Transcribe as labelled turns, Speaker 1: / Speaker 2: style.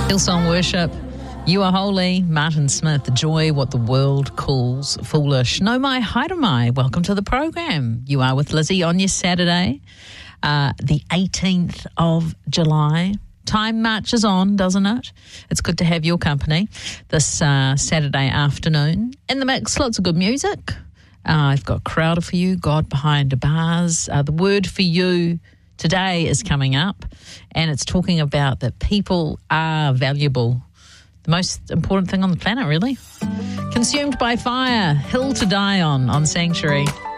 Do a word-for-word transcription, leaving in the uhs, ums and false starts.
Speaker 1: Hillsong Worship, You Are Holy, Martin Smith, Joy, What the World Calls Foolish. No mai, haere mai. Welcome to the program. You are with Lizzie on your Saturday, uh, the eighteenth of July. Time marches on, doesn't it? It's good to have your company this uh, Saturday afternoon. In the mix, lots of good music. Uh, I've got Crowder for you, God Behind the Bars. Uh, the word for you today is coming up, and it's talking about that people are valuable. The most important thing on the planet, really. Consumed by Fire, Hill to Die On, on Sanctuary.